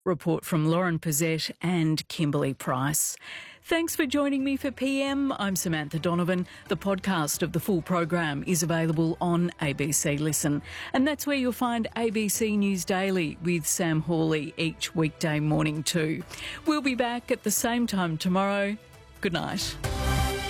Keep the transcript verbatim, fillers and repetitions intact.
Report from Lauren Pizzette and Kimberly Price. Thanks for joining me for P M. I'm Samantha Donovan. The podcast of the full program is available on A B C Listen. And that's where you'll find A B C News Daily with Sam Hawley each weekday morning too. We'll be back at the same time tomorrow. Good night.